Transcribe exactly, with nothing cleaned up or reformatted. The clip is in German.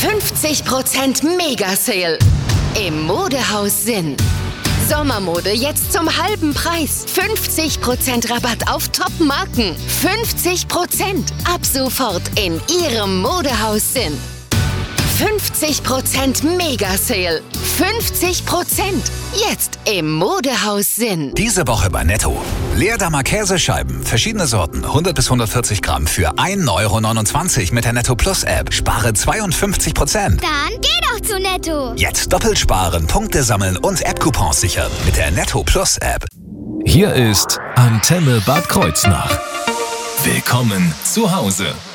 fünfzig Prozent Mega-Sale im Modehaus Sinn. Sommermode jetzt zum halben Preis. fünfzig Prozent Rabatt auf Top-Marken. fünfzig Prozent ab sofort in Ihrem Modehaus Sinn. fünfzig Prozent Mega-Sale. fünfzig Prozent jetzt im Modehaus Sinn. Diese Woche bei Netto. Leerdammer Käsescheiben, verschiedene Sorten, hundert bis hundertvierzig Gramm für ein Euro neunundzwanzig mit der Netto Plus App. Spare zweiundfünfzig Prozent. Dann geh doch zu Netto. Jetzt doppelt sparen, Punkte sammeln und App-Coupons sichern mit der Netto Plus App. Hier ist Antenne Bad Kreuznach. Willkommen zu Hause.